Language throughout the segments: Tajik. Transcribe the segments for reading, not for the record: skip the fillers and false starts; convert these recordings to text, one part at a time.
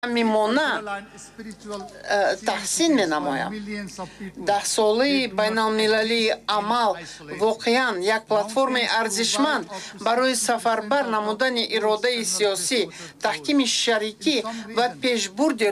мимона таҳсин менамоям. даҳсолаи байналмилалии амал воқеан як платформаи арзишманд барои сафарбар намудани иродаи сиёсӣ, таҳкими шарикӣ ва пешбурди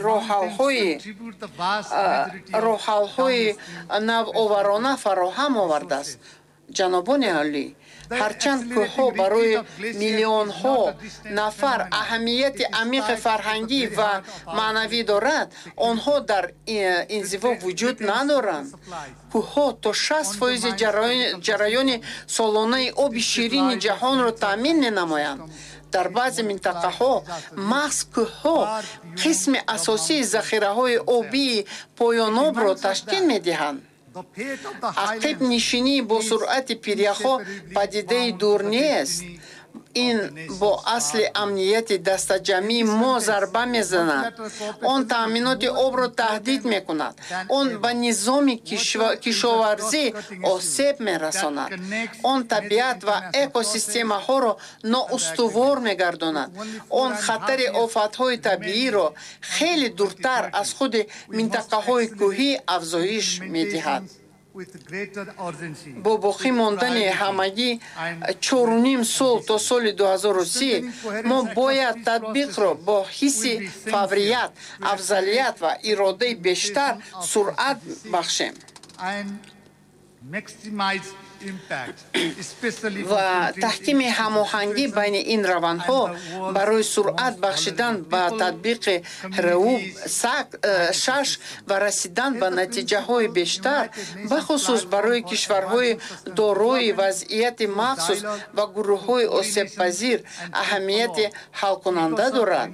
роҳҳалҳои навоварона фароҳам овардааст. ҷанобони олӣ, ҳарчанд кӯҳҳо барои миллионҳо нафар аҳамияти амиқи фарҳангӣ ва маънавӣ дорад, онҳо дар инзиво вуҷуд надоранд. кӯҳҳо то 60% ҷараёни солонаи оби ширини ҷаҳонро таъмин менамоянд. дар баъзе минтақаҳо маҳз кӯҳҳо қисми асосии захираҳои обии поёнобро ташкил медиҳанд. ақиб нишинӣ бо суръати пиряхҳо падидаи дур нест. ин бо асли амнияти дастаҷамъии мо зарба мезанад. он таъминоти обро таҳдид мекунад. он ба низоми кишоварзӣ осеб мерасонад. он табиат ва экосистемаҳоро ноустувор мегардонад. он хатари офатҳои табииро хеле дуртар аз худи минтақаҳои кӯҳӣ афзоиш медиҳад. бо боқӣ мондани ҳамагӣ 4.5 сол то соли 2030 мо бояд татбиқро бо ҳисси фаврият, афзалият ва иродаи бештар суръат бахшем ва таҳкими ҳамоҳангӣ байни ин равандҳо барои суръат бахшидан ба татбиқи РУ 6 ва расидан ба натиҷаҳои бештар, бахусус барои кишварҳои дорои вазъияти махсус ва гурӯҳҳои осебпазир аҳамияти ҳалкунанда дорад.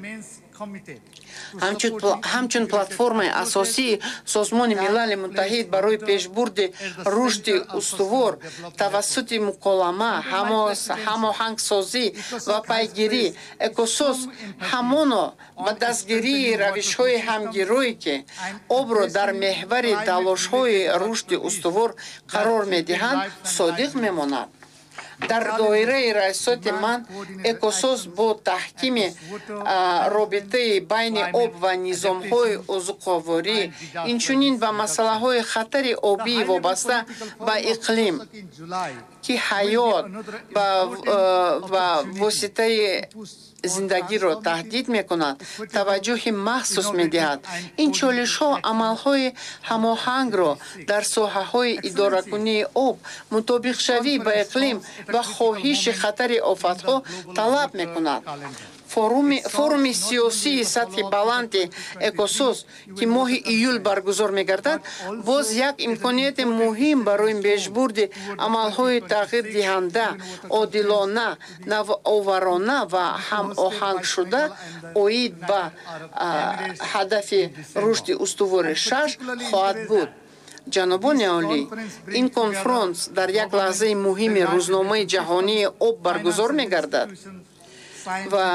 ҳамчун платформаи асосии Созмони Милали Муттаҳид барои пешбурди рушди устувор тавассути муколама, ҳамоҳангсозӣ ва пайгирӣ, экосоз ҳамоно ба дастгирии равишҳои ҳамгирое, ки обро дар меҳвари талошҳои рушди устувор қарор медиҳанд, содиқ мемонад. дар доираи раисоти ман, экосоз бо таҳкими робитаи байни об ва низомҳои озуқоворӣ, инчунин ба масъалаҳои хатари обии вобаста ба иқлим, ки ҳаёт ба воситаи зиндагиро таҳдид мекунад, таваҷҷӯҳи махсус медиҳад. ин чолишҳо амалҳои ҳамоҳангро дар соҳаҳои идоракунии об, мутобиқшавӣ ба иқлим ва хоҳиши хатари офатҳо талаб мекунад. форуми сиёсии сатҳи баланди экосоз, ки моҳи июл баргузор мегардад, боз як имконияти муҳим барои пешбурди амалҳои тағйирдиҳанда, одилона, навоварона ва ҳамоҳангшуда оид ба ҳадафи рушди устувори 6 хоҳад буд. ҷанобони олӣ, ин конфронс дар як лаҳзаи муҳими рӯзномаи ҷаҳонии об баргузор мегардад ва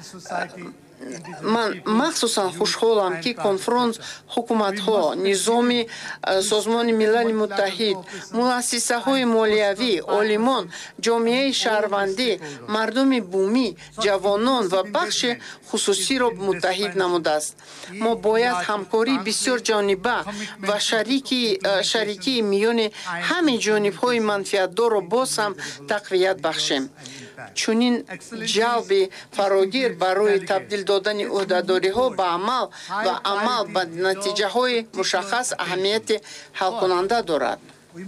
ман махсусан хушҳолам, ки конфронс ҳукуматҳо, низоми Созмони Милали Муттаҳид, муассисаҳои молиявӣ, олимон, ҷомеаи шаҳрвандӣ, мардуми бумӣ, ҷавонон ва бахши хусусиро муттаҳид намудааст. мо бояд ҳамкории бисёр ҷониба ва шарикии миёни ҳаме ҷонибҳои манфиатдорро боз ҳам тақвият бахшем. чунин ҷалби фарогир барои табдил додани ӯҳдадориҳо ба амал ва амал ба натиҷаҳои мушаххас аҳамияти ҳалкунанда дорад.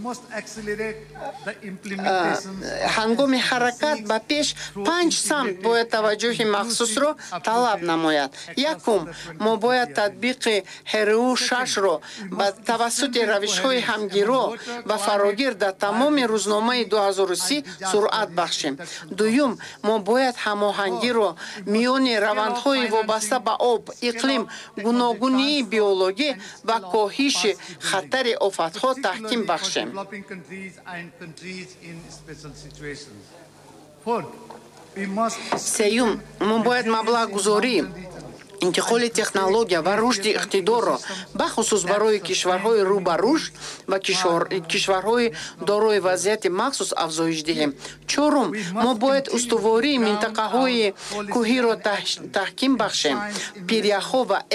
ҳангоми ҳаракат ба пеш 5 самт бояд таваҷҷӯҳи махсусро талаб намояд. Якум, мо бояд татбиқи ҳРУ 6-ро ба тавассути равишҳои ҳамгиро ва фарогир дар тамоми рӯзномаи 2030 суръат бахшем. Дуюм, мо бояд ҳамоҳангиро миёни равандҳои вобаста ба об, иқлим, гуногунии биологӣ ва коҳиши хатари офатҳо таҳким бахшем. Сеюм, мо бояд маблағгузорӣ интиқоли технология ва рушди иқтидорро бахусус барои кишварҳои рӯ ба рушд ва кишварҳои дорои вазъияти махсус афзоиш диҳем. чорум, мо бояд устувории минтақаҳои кӯҳиро таҳким бахшем. пиряхҳо ва